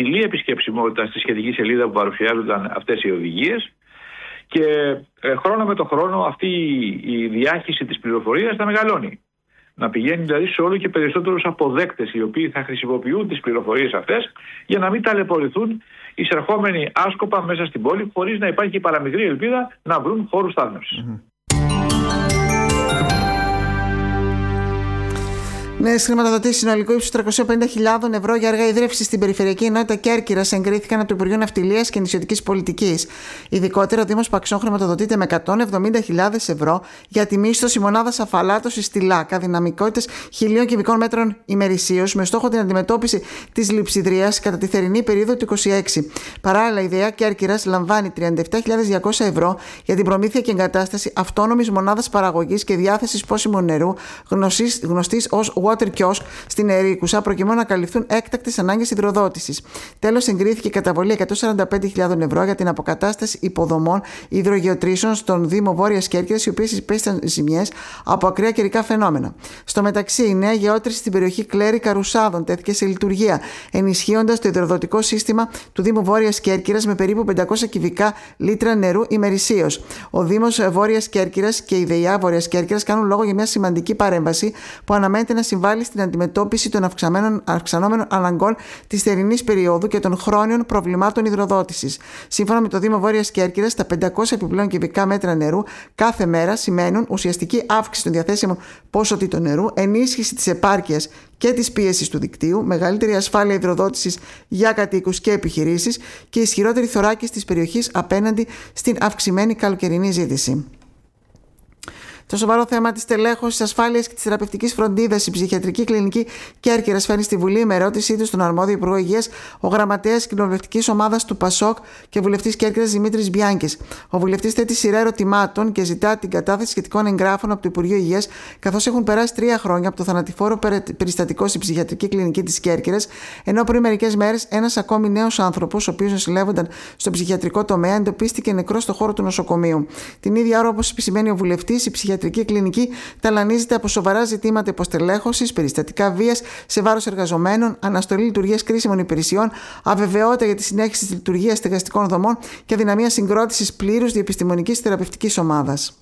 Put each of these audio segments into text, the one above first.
υψηλή επισκεψιμότητα στη σχετική σελίδα που παρουσιάζονταν αυτές οι οδηγίες, και χρόνο με το χρόνο αυτή η διάχυση της πληροφορίας θα μεγαλώνει. Να πηγαίνει δηλαδή σε όλο και περισσότερους αποδέκτες, οι οποίοι θα χρησιμοποιούν τις πληροφορίες αυτές για να μην ταλαιπωρηθούν εισερχόμενοι άσκοπα μέσα στην πόλη, χωρίς να υπάρχει παραμικρή ελπίδα να βρουν χώρους στάθμευσης. Νέες χρηματοδοτήσεις συνολικού ύψους 350.000 ευρώ για έργα ιδρύευσης στην περιφερειακή ενότητα Κέρκυρας εγκρίθηκαν από το Υπουργείο Ναυτιλίας και Νησιωτικής Πολιτικής. Ειδικότερα, ο Δήμος Παξιών χρηματοδοτείται με 170.000 ευρώ για τη μίσθωση μονάδας αφαλάτωσης στη Λάκα, δυναμικότητας 1.000 κυβικών μέτρων ημερησίως, με στόχο την αντιμετώπιση της λειψιδρίας κατά τη θερινή περίοδο του 2026. Παράλληλα, η ΔΕΑ Κέρκυρας λαμβάνει 37.200 ευρώ για την προμήθεια και εγκατάσταση αυτόνομης μονάδας παραγωγής και διάθεσης πόσιμου νερού, γνωστής ως Water Kiosk στην Ερίκουσα, προκειμένου να καλυφθούν έκτακτες ανάγκες υδροδότησης. Τέλος, εγκρίθηκε η καταβολή 145.000 ευρώ για την αποκατάσταση υποδομών υδρογεωτρήσεων στον Δήμο Βόρειας Κέρκυρας, οι οποίες υπέστησαν ζημιές από ακραία καιρικά φαινόμενα. Στο μεταξύ, η νέα γεώτρηση στην περιοχή Κλέρη Καρουσάδων τέθηκε σε λειτουργία, ενισχύοντας το υδροδοτικό σύστημα του Δήμου Βόρειας Κέρκυρας με περίπου 500 κυβικά λίτρα νερού ημερησίως. Ο Δήμος Βόρειας Κέρκυρας και η ΔΕΙΑ Βόρειας Κέρκυρας κάνουν λόγο για μια σημαντική παρέμβαση που αναμένεται να συμβάλλει στην αντιμετώπιση των αυξανόμενων αναγκών της θερινής περίοδου και των χρόνιων προβλημάτων υδροδότησης. Σύμφωνα με το Δήμο Βόρειας Κέρκυρας, τα 500 επιπλέον κυβικά μέτρα νερού κάθε μέρα σημαίνουν ουσιαστική αύξηση των διαθέσιμων ποσοτήτων νερού, ενίσχυση της επάρκειας και της πίεσης του δικτύου, μεγαλύτερη ασφάλεια υδροδότησης για κατοίκους και επιχειρήσεις και ισχυρότερη θωράκιση της περιοχής απέναντι στην αυξημένη καλοκαιρινή ζήτηση. Το σοβαρό θέμα της τελέχωσης, ασφάλειας και της θεραπευτικής φροντίδας, η ψυχιατρική κλινική Κέρκυρας φέρνει στη Βουλή με ερώτησή του στον αρμόδιο Υπουργό Υγείας ο γραμματέας κοινοβουλευτικής ομάδας του ΠΑΣΟΚ και βουλευτής Κέρκυρας Δημήτρης Μπιάνκης. Ο βουλευτής θέτει σειρά ερωτημάτων και ζητά την κατάθεση σχετικών εγγράφων από το Υπουργείο Υγείας, καθώς έχουν περάσει 3 χρόνια από το θανατηφόρο περιστατικό στην ψυχιατρική κλινική της Κέρκυρας, ενώ πριν μερικές μέρες ένας ακόμη νέος άνθρωπος, ο οποίος νοσηλεύονταν στο ψυχιατρικό τομέα, εντοπίστηκε νεκρός στο χώρο του νοσοκομείου. Την ίδια ώρα, όπως επισημαίνει ο βουλευτής, η ψυχιατρική κλινική ταλανίζεται από σοβαρά ζητήματα υποστελέχωσης, περιστατικά βίας σε βάρος εργαζομένων, αναστολή λειτουργίας κρίσιμων υπηρεσιών, αβεβαιότητα για τη συνέχιση της λειτουργίας στεγαστικών δομών και αδυναμία συγκρότησης πλήρους διεπιστημονικής θεραπευτικής ομάδας.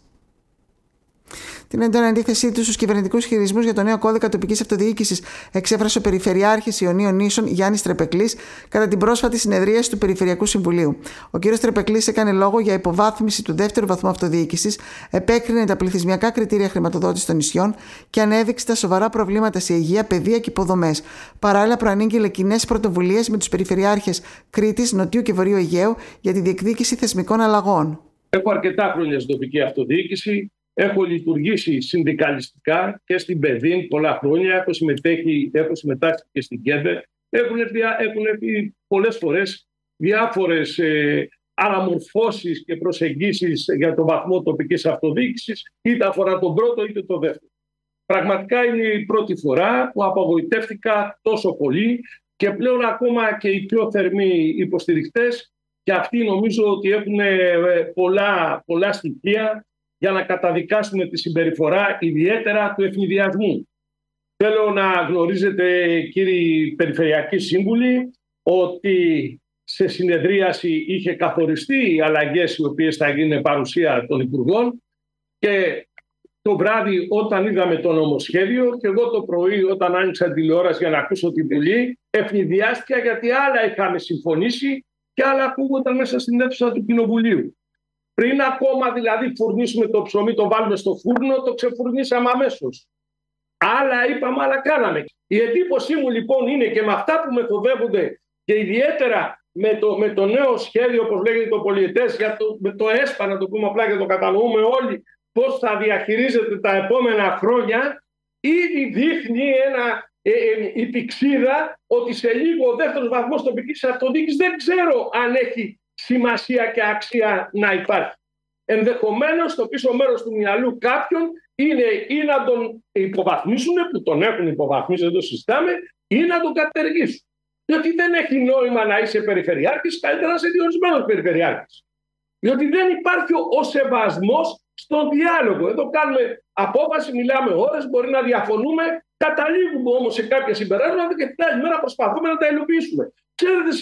Την έντονη αντίθεσή του στους κυβερνητικούς χειρισμούς για το νέο κώδικα τοπικής αυτοδιοίκησης εξέφρασε ο Περιφερειάρχης Ιωνίων Νήσων Γιάννης Τρεπεκλής κατά την πρόσφατη συνεδρίαση του Περιφερειακού Συμβουλίου. Ο κ. Τρεπεκλής έκανε λόγο για υποβάθμιση του δεύτερου βαθμού αυτοδιοίκησης, επέκρινε τα πληθυσμιακά κριτήρια χρηματοδότησης των νησιών και ανέδειξε τα σοβαρά προβλήματα σε υγεία, παιδεία και υποδομές. Παράλληλα, προανήγγειλε κοινές πρωτοβουλίες με τους Περιφερειάρχες Κρήτης, Νοτιού και Βορείου Αιγαίου για τη διεκδίκηση θεσμικών αλλαγών. Έχω αρκετά χρόνια στην τοπική αυτοδιοίκηση. Έχω λειτουργήσει συνδικαλιστικά και στην ΠΕΔΗΝ πολλά χρόνια. Έχω συμμετάσχει και στην ΚΕΔΕ. Έχουν έρθει πολλές φορές διάφορες αναμορφώσεις και προσεγγίσεις για τον βαθμό τοπικής αυτοδιοίκησης, είτε αφορά τον πρώτο είτε τον δεύτερο. Πραγματικά είναι η πρώτη φορά που απογοητεύτηκα τόσο πολύ και πλέον ακόμα και οι πιο θερμοί υποστηρικτές, και αυτοί νομίζω ότι έχουν πολλά στοιχεία για να καταδικάσουν τη συμπεριφορά ιδιαίτερα του ευνηδιασμού. Θέλω να γνωρίζετε, κύριοι Περιφερειακοί Σύμβουλοι, ότι σε συνεδρίαση είχε καθοριστεί οι αλλαγές οι οποίες θα γίνουν παρουσία των Υπουργών, και το βράδυ όταν είδαμε το νομοσχέδιο και εγώ το πρωί όταν άνοιξα τηλεόραση για να ακούσω την Βουλή, ευνηδιάστηκα γιατί άλλα είχαμε συμφωνήσει και άλλα ακούγονταν μέσα στην αίθουσα του Κοινοβουλίου. Πριν ακόμα δηλαδή φουρνίσουμε το ψωμί, το βάλουμε στο φούρνο, το ξεφουρνίσαμε αμέσως. Άλλα είπαμε, άλλα κάναμε. Η εντύπωσή μου λοιπόν είναι, και με αυτά που μεθοδεύονται και ιδιαίτερα με το νέο σχέδιο, όπως λέγεται το πολιετές, με το ΕΣΠΑ, να το πούμε απλά και το κατανοούμε όλοι, πώς θα διαχειρίζεται τα επόμενα χρόνια, ήδη δείχνει η πηξίδα ότι σε λίγο ο δεύτερος βαθμός τοπικής αυτοδιοίκησης δεν ξέρω αν έχει σημασία και αξία να υπάρχει. Ενδεχομένως στο πίσω μέρος του μυαλού κάποιων είναι ή να τον υποβαθμίσουν, που τον έχουν υποβαθμίσει, δεν το συζητάμε, ή να τον κατεργήσουν. Διότι δεν έχει νόημα να είσαι περιφερειάρχης, καλύτερα να είσαι διορισμένος περιφερειάρχης. Διότι δεν υπάρχει ο σεβασμός στον διάλογο. Εδώ κάνουμε απόφαση, μιλάμε ώρες, μπορεί να διαφωνούμε, καταλήγουμε όμως σε κάποια συμπεράσματα και την άλλη μέρα προσπαθούμε να τα υλοποιήσουμε. Ξέρετε,